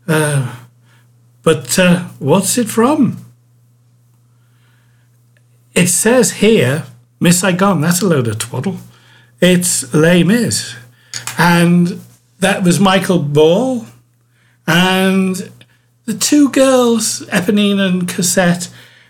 But what's it from? It says here, Miss Saigon, that's a load of twaddle. It's Les Mis. And that was Michael Ball. And the two girls, Eponine and Cosette,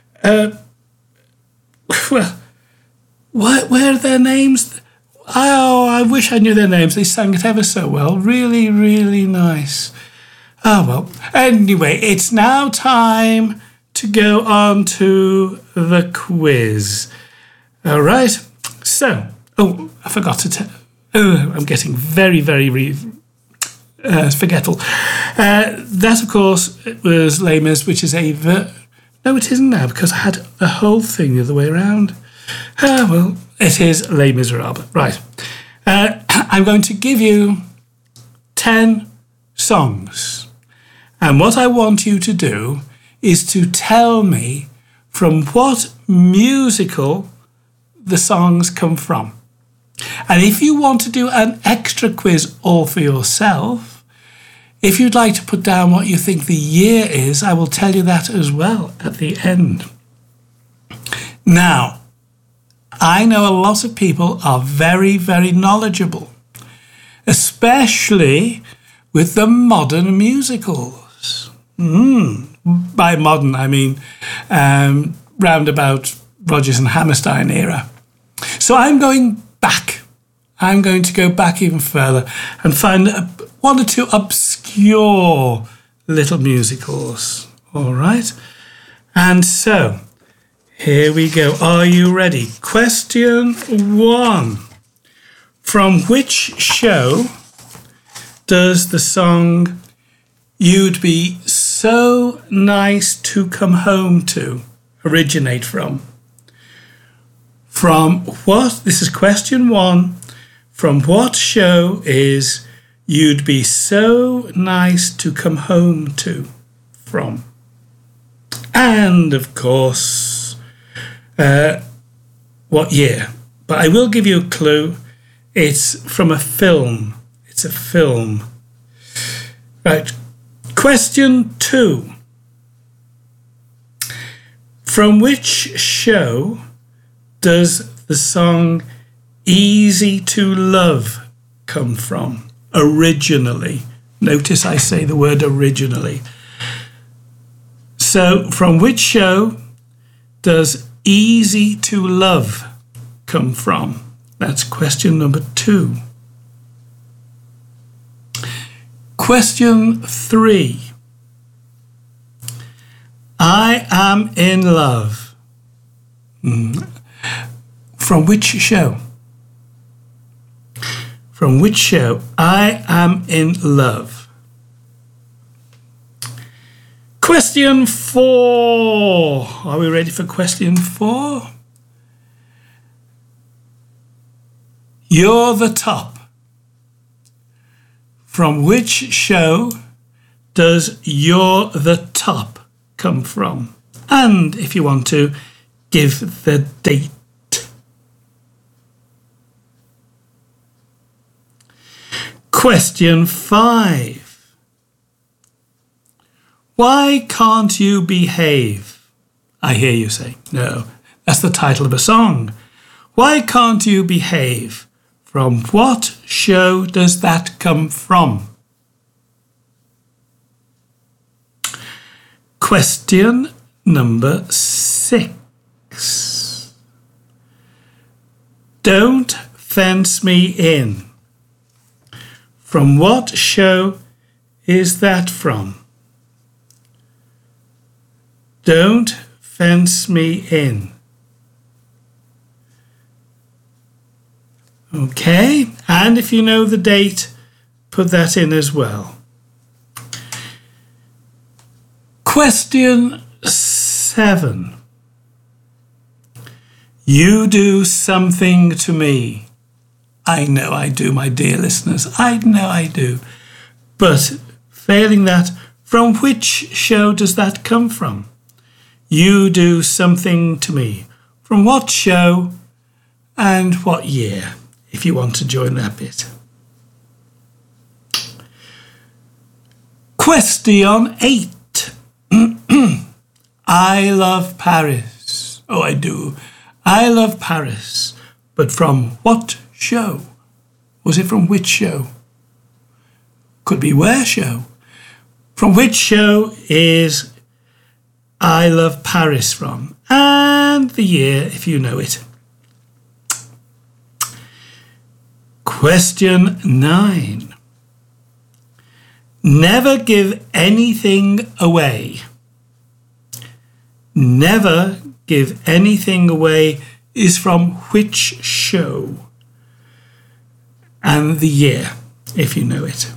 well, where are their names? Oh, I wish I knew their names. They sang it ever so well. Really, really nice. Oh, well. Anyway, it's now time to go on to the quiz. All right. So, I forgot to tell. Oh, I'm getting very, very forgetful. That, of course, was Les Mis, which is no, it isn't now, because I had the whole thing the other way around. Well, it is Les Miserables. Right. I'm going to give you 10 songs. And what I want you to do is to tell me from what musical the songs come from. And if you want to do an extra quiz all for yourself, if you'd like to put down what you think the year is, I will tell you that as well at the end. Now, I know a lot of people are very, very knowledgeable, especially with the modern musicals. By modern, I mean round about Rodgers and Hammerstein era. So I'm going back. I'm going to go back even further and find one or two obscure little musicals. All right? And so, here we go. Are you ready? Question 1. From which show does the song "You'd Be So Nice to Come Home To" originate from? From what? This is question 1. From what show is "You'd Be So Nice to Come Home To" from? And, of course, what year? But I will give you a clue. It's from a film. It's a film. Right. Question 2. From which show does the song "Easy to Love" come from originally? Notice I say the word originally. So, from which show does "Easy to Love" come from? That's question number 2. Question 3. I Am in Love. From which show? From which show? I Am in Love. Question 4. Are we ready for question 4? You're the Top. From which show does "You're the Top" come from? And if you want to, give the date. Question 5. Why Can't You Behave? I hear you say. No, that's the title of a song. Why Can't You Behave? From what show does that come from? Question number 6. Don't Fence Me In. From what show is that from? Don't Fence Me In. Okay, and if you know the date, put that in as well. Question 7. You do something to me. I know I do, my dear listeners. I know I do. But failing that, from which show does that come from? You do something to me. From what show and what year, if you want to join that bit. Question 8. I love Paris. Oh, I do. I love Paris. But from what show? Was it from which show? Could be where show. From which show is I Love Paris from? And the year, if you know it. Question 9. Never give anything away. Never give anything away is from which show? And the year, if you know it.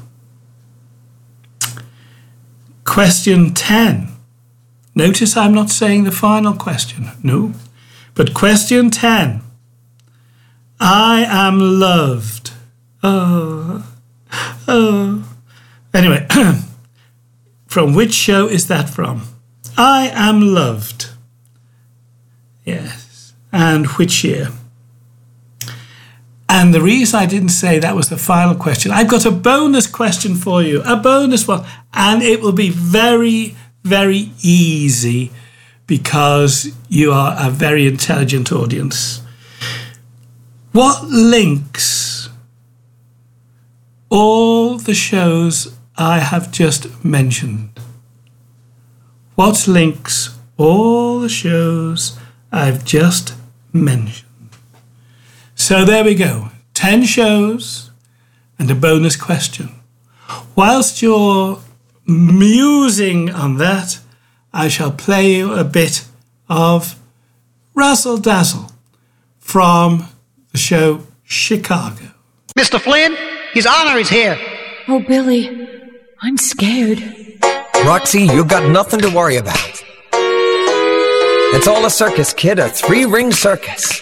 Question 10. Notice I'm not saying the final question. No. But question 10. I am loved. Oh. Anyway, from which show is that from? I am loved. Yes. And which year? And the reason I didn't say that was the final question, I've got a bonus question for you, a bonus one, and it will be very, very easy because you are a very intelligent audience. What links all the shows I have just mentioned? What links all the shows I've just mentioned? So there we go, 10 shows and a bonus question. Whilst you're musing on that, I shall play you a bit of Razzle Dazzle from the show Chicago. Mr. Flynn, His Honor is here. Oh, Billy, I'm scared. Roxy, you got nothing to worry about. It's all a circus, kid, a 3-ring circus.